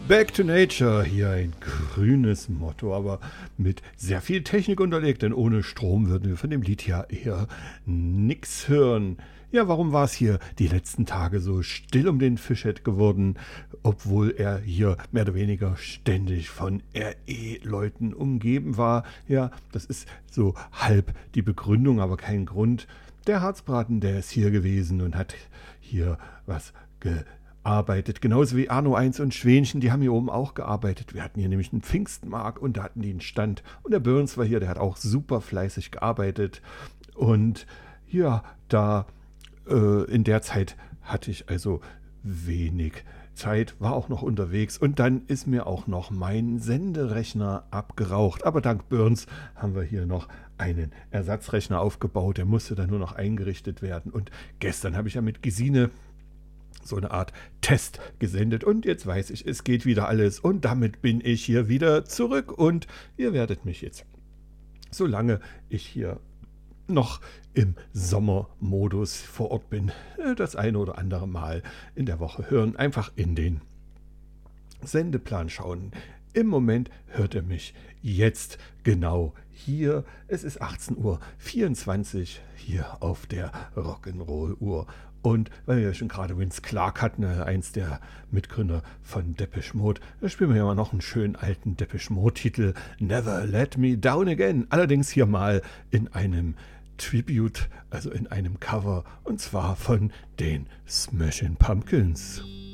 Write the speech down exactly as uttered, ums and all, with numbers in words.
Back to Nature, hier ein grünes Motto, aber mit sehr viel Technik unterlegt, denn ohne Strom würden wir von dem Lied ja eher nix hören. Ja, warum war es hier die letzten Tage so still um den Fischhead geworden, obwohl er hier mehr oder weniger ständig von R E-Leuten umgeben war? Ja, das ist so halb die Begründung, aber kein Grund. Der Harzbraten, der ist hier gewesen und hat hier was gearbeitet. Genauso wie Arno eins und Schwänchen, die haben hier oben auch gearbeitet. Wir hatten hier nämlich einen Pfingstmarkt und da hatten die einen Stand. Und der Burns war hier, der hat auch super fleißig gearbeitet. Und ja, da äh, in der Zeit hatte ich also wenig Zeit, war auch noch unterwegs. Und dann ist mir auch noch mein Senderechner abgeraucht. Aber dank Burns haben wir hier noch einen Ersatzrechner aufgebaut. Der musste dann nur noch eingerichtet werden. Und gestern habe ich ja mit Gesine so eine Art Test gesendet. Und jetzt weiß ich, es geht wieder alles. Und damit bin ich hier wieder zurück. Und ihr werdet mich jetzt, solange ich hier noch im Sommermodus vor Ort bin, das eine oder andere Mal in der Woche hören. Einfach in den Sendeplan schauen. Im Moment hört ihr mich jetzt genau hier. Es ist achtzehn Uhr vierundzwanzig hier auf der Rock'n'Roll-Uhr. Und weil wir schon gerade Vince Clarke hatten, eins der Mitgründer von Depeche Mode, da spielen wir ja mal noch einen schönen alten Depeche Mode-Titel, Never Let Me Down Again. Allerdings hier mal in einem Tribute, also in einem Cover, und zwar von den Smashing Pumpkins.